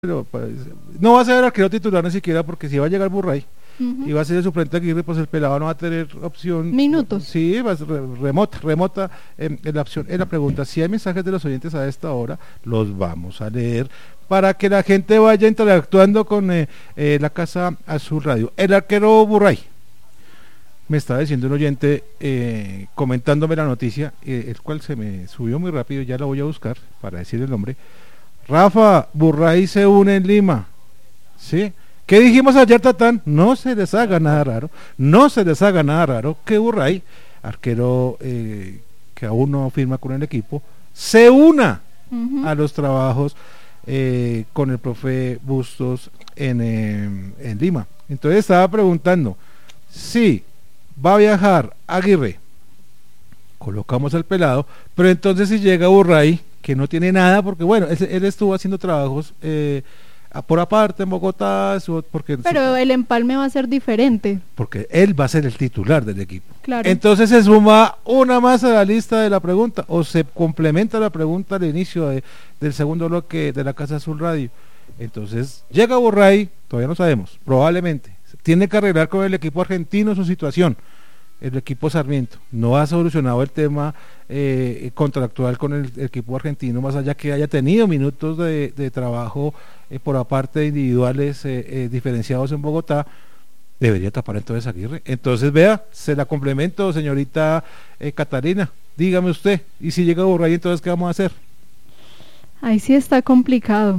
pero pues, no va a ser el arquero titular ni siquiera, porque si va a llegar Burray y va a ser el suplente de Aguirre, pues el pelado no va a tener opción. Minutos. Sí, va a ser remota la opción. En la pregunta, si hay mensajes de los oyentes a esta hora, los vamos a leer para que la gente vaya interactuando con la Casa Azul Radio. El arquero Burray, me estaba diciendo un oyente, comentándome la noticia, el cual se me subió muy rápido, ya la voy a buscar para decir el nombre. Rafa, Burray se une en Lima, ¿sí? ¿Qué dijimos ayer, Tatán? No se les haga nada raro que Burray, arquero que aún no firma con el equipo, se una a los trabajos con el profe Bustos en Lima. Entonces estaba preguntando, si va a viajar Aguirre, colocamos al pelado, pero entonces si llega Burray, que no tiene nada, porque bueno, él estuvo haciendo trabajos por aparte en Bogotá, pero el empalme va a ser diferente, porque él va a ser el titular del equipo. Claro. Entonces se suma una más a la lista de la pregunta, o se complementa la pregunta al inicio del segundo bloque de la Casa Azul Radio. Entonces llega Burray, todavía no sabemos, probablemente tiene que arreglar con el equipo argentino su situación. El equipo Sarmiento no ha solucionado el tema contractual con el equipo argentino, más allá que haya tenido minutos de trabajo por aparte individuales diferenciados en Bogotá. Debería tapar entonces Aguirre. Entonces vea, se la complemento, señorita Catalina, dígame usted, y si llega Burray, entonces ¿qué vamos a hacer? Ahí sí está complicado,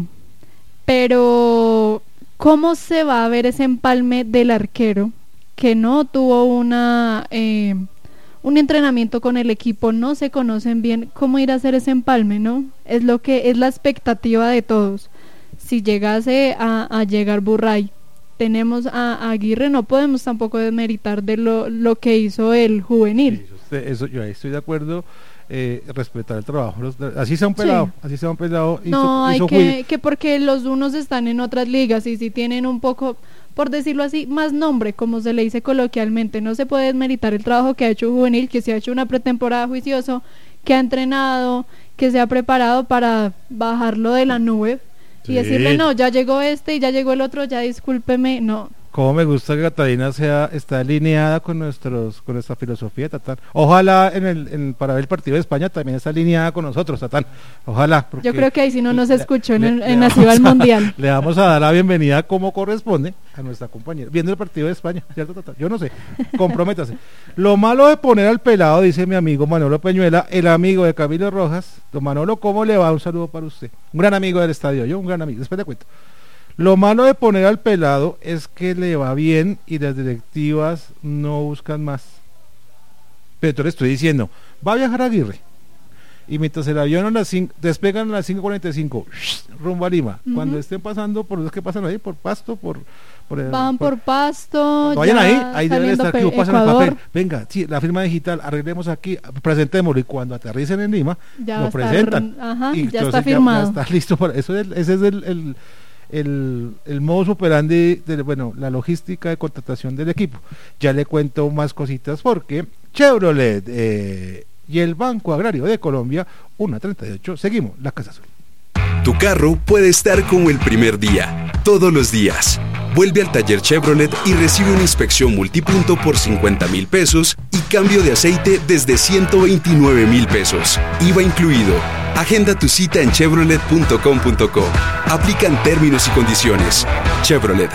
pero ¿cómo se va a ver ese empalme del arquero que no tuvo un entrenamiento con el equipo, no se conocen bien? ¿Cómo ir a hacer ese empalme, no? Es lo que es la expectativa de todos. Si llegase a llegar Burray, tenemos a Aguirre, no podemos tampoco desmeritar de lo que hizo el juvenil. Sí, eso yo ahí estoy de acuerdo. Respetar el trabajo, así sea un pelado, sí. Así sea un pelado. No, hay que porque los unos están en otras ligas y si tienen un poco, por decirlo así, más nombre, como se le dice coloquialmente, no se puede desmeritar el trabajo que ha hecho juvenil, que se ha hecho una pretemporada juicioso, que ha entrenado, que se ha preparado para bajarlo de la nube, sí. Y decirle, no, ya llegó este y ya llegó el otro, ya discúlpeme, no. Como me gusta que Catalina está alineada con nuestra filosofía, Tatán. Ojalá para ver el partido de España también está alineada con nosotros, Tatán. Ojalá. Yo creo que ahí si no nos escuchó en Nacional Mundial. Le vamos a dar la bienvenida como corresponde a nuestra compañera, viendo el partido de España, ¿cierto, Tatán? Yo no sé, comprométase. Lo malo de poner al pelado, dice mi amigo Manolo Peñuela, el amigo de Camilo Rojas. Don Manolo, ¿cómo le va? Un saludo para usted. Un gran amigo del estadio, un gran amigo, después le cuento. Lo malo de poner al pelado es que le va bien y las directivas no buscan más. Pero entonces le estoy diciendo, va a viajar a Aguirre y mientras el avión despegan a las 5:45 rumbo a Lima, cuando estén pasando por los que pasan ahí, por Pasto, van por Pasto, vayan ahí deben estar aquí, pasan el papel, venga, sí, la firma digital, arreglemos aquí, presentémoslo, y cuando aterricen en Lima ya lo presentan, y ya está firmado, ya está listo para eso. Ese es el modus operandi la logística de contratación del equipo. Ya le cuento más cositas porque Chevrolet y el Banco Agrario de Colombia, 1:38, seguimos la Casa Azul. Tu carro puede estar como el primer día, todos los días. Vuelve al taller Chevrolet y recibe una inspección multipunto por 50,000 pesos y cambio de aceite desde 129,000 pesos. IVA incluido. Agenda tu cita en chevrolet.com.co. Aplican términos y condiciones. Chevrolet,